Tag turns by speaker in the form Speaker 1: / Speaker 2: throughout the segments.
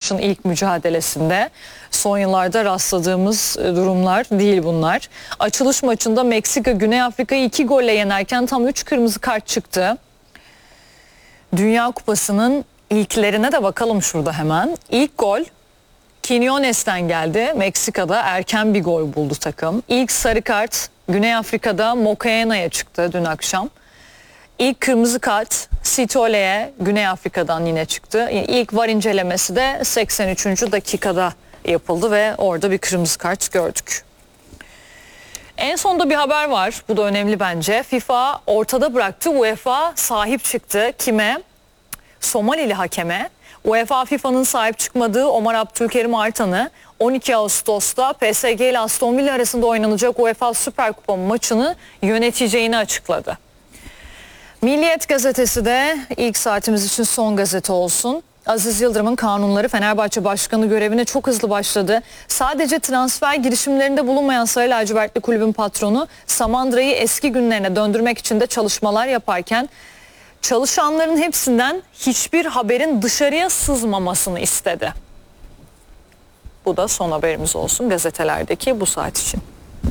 Speaker 1: maçın ilk mücadelesinde. Son yıllarda rastladığımız durumlar değil bunlar. Açılış maçında Meksika Güney Afrika'yı 2 golle yenerken tam 3 kırmızı kart çıktı. Dünya Kupası'nın ilklerine de bakalım şurada hemen. İlk gol Quiñones'ten geldi. Meksika'da erken bir gol buldu takım. İlk sarı kart Güney Afrika'da Mokoena'ya çıktı dün akşam. İlk kırmızı kart Sitole'ye Güney Afrika'dan yine çıktı. İlk VAR incelemesi de 83. dakikada yapıldı ve orada bir kırmızı kart gördük. En sonda bir haber var. Bu da önemli bence. FIFA ortada bıraktı. UEFA sahip çıktı. Kime? Somalili hakeme. UEFA FIFA'nın sahip çıkmadığı Omar Abdülkerim Artan'ı 12 Ağustos'ta PSG ile Aston Villa arasında oynanacak UEFA Süper Kupa maçını yöneteceğini açıkladı. Milliyet gazetesi de ilk saatimiz için son gazete olsun. Aziz Yıldırım'ın kanunları Fenerbahçe Başkanı görevine çok hızlı başladı. Sadece transfer girişimlerinde bulunmayan Sarı Lacivertli kulübün patronu Samandıra'yı eski günlerine döndürmek için de çalışmalar yaparken çalışanların hepsinden hiçbir haberin dışarıya sızmamasını istedi. Bu da son haberimiz olsun gazetelerdeki bu saat için.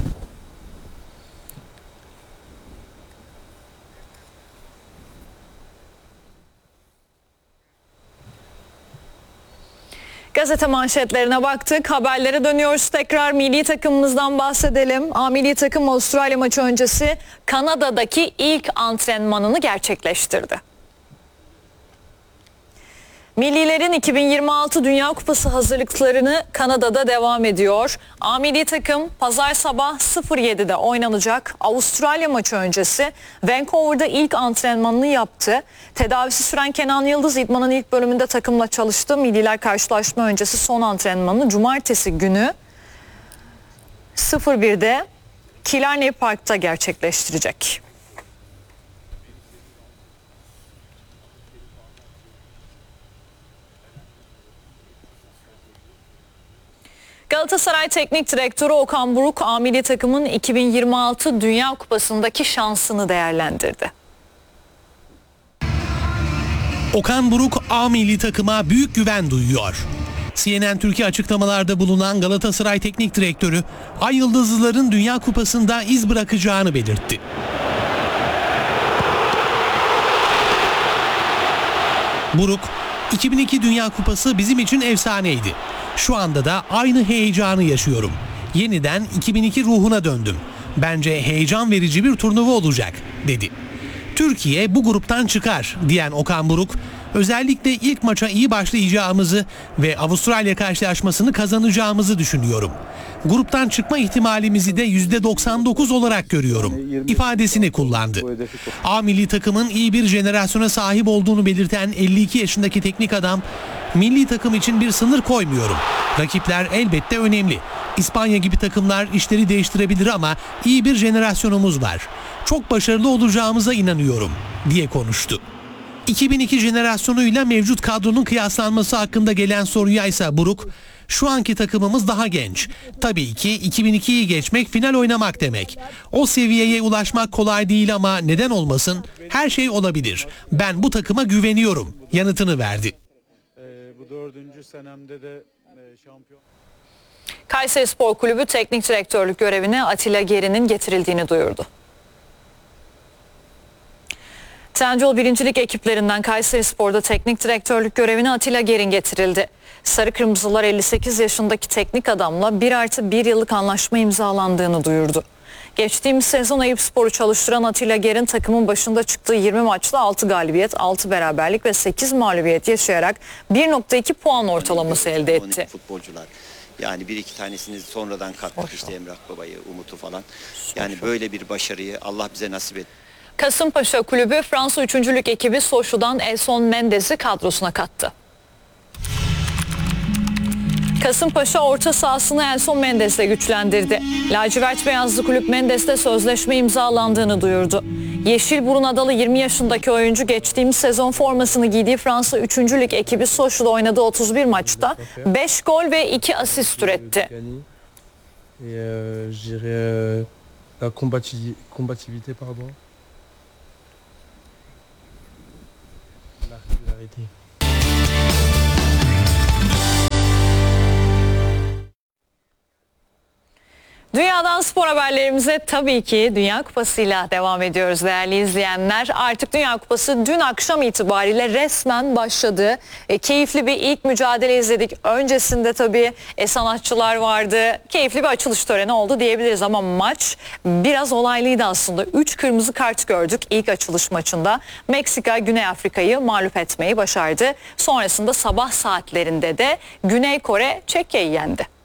Speaker 1: Gazete manşetlerine baktık. Haberlere dönüyoruz tekrar. Milli takımımızdan bahsedelim. Milli takım Avustralya maçı öncesi Kanada'daki ilk antrenmanını gerçekleştirdi. Millilerin 2026 Dünya Kupası hazırlıklarını Kanada'da devam ediyor. Milli takım pazar sabah 07'de oynanacak Avustralya maçı öncesi Vancouver'da ilk antrenmanını yaptı. Tedavisi süren Kenan Yıldız idmanın ilk bölümünde takımla çalıştı. Milliler karşılaşma öncesi son antrenmanını cumartesi günü 01'de Killarney Park'ta gerçekleştirecek. Galatasaray Teknik Direktörü Okan Buruk, milli takımın 2026 Dünya Kupası'ndaki şansını değerlendirdi.
Speaker 2: Okan Buruk A milli takıma büyük güven duyuyor. CNN Türkiye açıklamalarda bulunan Galatasaray Teknik Direktörü, Ay Yıldızlıların Dünya Kupası'nda iz bırakacağını belirtti. Buruk, 2002 Dünya Kupası bizim için efsaneydi. Şu anda da aynı heyecanı yaşıyorum. Yeniden 2002 ruhuna döndüm. Bence heyecan verici bir turnuva olacak, dedi. Türkiye bu gruptan çıkar diyen Okan Buruk, özellikle ilk maça iyi başlayacağımızı ve Avustralya karşılaşmasını kazanacağımızı düşünüyorum. Gruptan çıkma ihtimalimizi de %99 olarak görüyorum ifadesini kullandı. A milli takımın iyi bir jenerasyona sahip olduğunu belirten 52 yaşındaki teknik adam, milli takım için bir sınır koymuyorum. Rakipler elbette önemli. İspanya gibi takımlar işleri değiştirebilir ama iyi bir jenerasyonumuz var. Çok başarılı olacağımıza inanıyorum, diye konuştu. 2002 jenerasyonuyla mevcut kadronun kıyaslanması hakkında gelen soruya ise Buruk, şu anki takımımız daha genç. Tabii ki 2002'yi geçmek final oynamak demek. O seviyeye ulaşmak kolay değil ama neden olmasın? Her şey olabilir. Ben bu takıma güveniyorum yanıtını verdi.
Speaker 3: Bu 4. senemde de şampiyon.
Speaker 1: Kayserispor Kulübü teknik direktörlük görevine Atilla Geri'nin getirildiğini duyurdu. Trendyol 1. Lig ekiplerinden Kayserispor'da teknik direktörlük görevine Atilla Gerin getirildi. Sarı Kırmızılar 58 yaşındaki teknik adamla 1+1 yıllık anlaşma imzalandığını duyurdu. Geçtiğimiz sezon Eyüpspor'u çalıştıran Atilla Gerin takımın başında çıktığı 20 maçta 6 galibiyet, 6 beraberlik ve 8 mağlubiyet yaşayarak 1.2 puan ortalaması elde etti.
Speaker 4: Futbolcular. Yani bir iki tanesini sonradan kattık, işte Emrah Baba'yı, Umut'u falan. Yani böyle bir başarıyı Allah bize nasip etti.
Speaker 1: Kasımpaşa Kulübü Fransa 3. Lig ekibi Sochaux'dan Elson Mendes'i kadrosuna kattı. Kasımpaşa orta sahasını Elson Mendes'le güçlendirdi. Lacivert Beyazlı Kulüp Mendes'le sözleşme imzalandığını duyurdu. Yeşilburun adalı 20 yaşındaki oyuncu geçtiğimiz sezon formasını giydiği Fransa 3. Lig ekibi Sochaux'da oynadığı 31 maçta 5 gol ve 2 asist üretti.
Speaker 5: Combativité, pardon. La régularité.
Speaker 1: Dünyadan spor haberlerimize tabii ki Dünya Kupası'yla devam ediyoruz değerli izleyenler. Artık Dünya Kupası dün akşam itibariyle resmen başladı. Keyifli bir ilk mücadele izledik. Öncesinde tabii sanatçılar vardı. Keyifli bir açılış töreni oldu diyebiliriz ama maç biraz olaylıydı aslında. 3 kırmızı kart gördük ilk açılış maçında. Meksika Güney Afrika'yı mağlup etmeyi başardı. Sonrasında sabah saatlerinde de Güney Kore Çekya'yı yendi.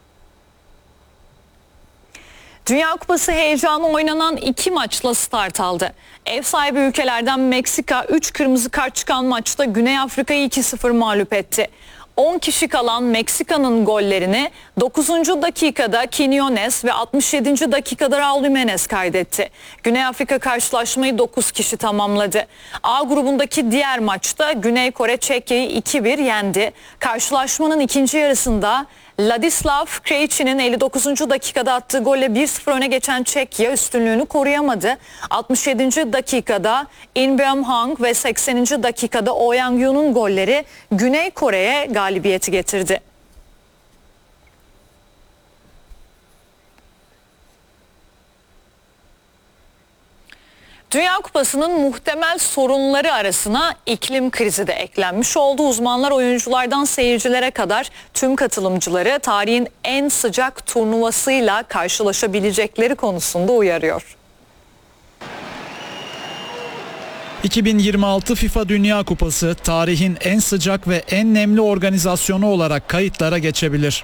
Speaker 1: Dünya Kupası heyecanı oynanan 2 maçla start aldı. Ev sahibi ülkelerden Meksika 3 kırmızı kart çıkan maçta Güney Afrika'yı 2-0 mağlup etti. 10 kişi kalan Meksika'nın gollerini 9. dakikada Quiñones ve 67. dakikada Raul Jiménez kaydetti. Güney Afrika karşılaşmayı 9 kişi tamamladı. A grubundaki diğer maçta Güney Kore Çekya'yı 2-1 yendi. Karşılaşmanın ikinci yarısında Ladislav Krejci'nin 59. dakikada attığı golle 1-0 öne geçen Çekya üstünlüğünü koruyamadı. 67. dakikada In Beom-hang ve 80. dakikada Oh Yang-yoon'un golleri Güney Kore'ye galibiyeti getirdi. Dünya Kupası'nın muhtemel sorunları arasına iklim krizi de eklenmiş oldu. Uzmanlar oyunculardan seyircilere kadar tüm katılımcıları tarihin en sıcak turnuvasıyla karşılaşabilecekleri konusunda uyarıyor.
Speaker 5: 2026 FIFA Dünya Kupası tarihin en sıcak ve en nemli organizasyonu olarak kayıtlara geçebilir.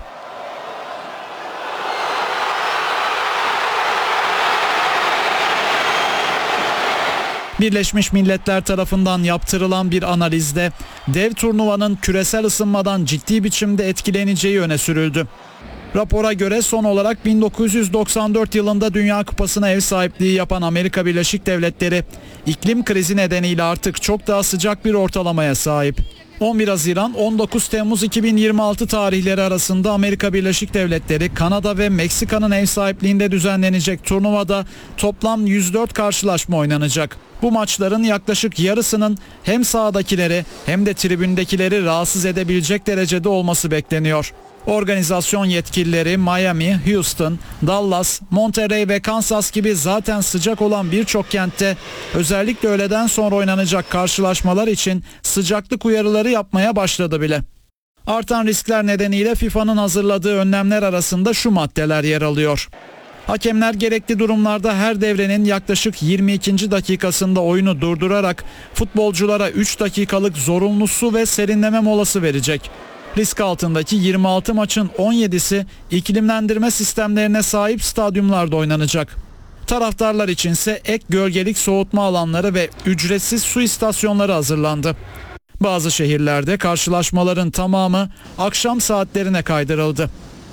Speaker 5: Birleşmiş Milletler tarafından yaptırılan bir analizde dev turnuvanın küresel ısınmadan ciddi biçimde etkileneceği öne sürüldü. Rapora göre son olarak 1994 yılında Dünya Kupası'na ev sahipliği yapan Amerika Birleşik Devletleri iklim krizi nedeniyle artık çok daha sıcak bir ortalamaya sahip. 11 Haziran 19 Temmuz 2026 tarihleri arasında Amerika Birleşik Devletleri, Kanada ve Meksika'nın ev sahipliğinde düzenlenecek turnuvada toplam 104 karşılaşma oynanacak. Bu maçların yaklaşık yarısının hem sahadakileri hem de tribündekileri rahatsız edebilecek derecede olması bekleniyor. Organizasyon yetkilileri Miami, Houston, Dallas, Monterrey ve Kansas gibi zaten sıcak olan birçok kentte özellikle öğleden sonra oynanacak karşılaşmalar için sıcaklık uyarıları yapmaya başladı bile. Artan riskler nedeniyle FIFA'nın hazırladığı önlemler arasında şu maddeler yer alıyor. Hakemler gerekli durumlarda her devrenin yaklaşık 22. dakikasında oyunu durdurarak futbolculara 3 dakikalık zorunlu su ve serinleme molası verecek. Risk altındaki 26 maçın 17'si iklimlendirme sistemlerine sahip stadyumlarda oynanacak. Taraftarlar içinse ek gölgelik soğutma alanları ve ücretsiz su istasyonları hazırlandı. Bazı şehirlerde karşılaşmaların tamamı akşam saatlerine kaydırıldı.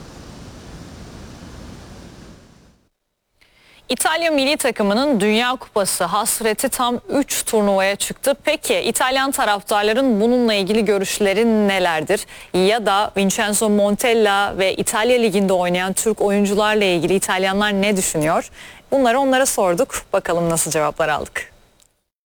Speaker 1: İtalya milli takımının Dünya Kupası hasreti tam 3 turnuvaya çıktı. Peki İtalyan taraftarların bununla ilgili görüşleri nelerdir? Ya da Vincenzo Montella ve İtalya Ligi'nde oynayan Türk oyuncularla ilgili İtalyanlar ne düşünüyor? Bunları onlara sorduk. Bakalım nasıl cevaplar aldık.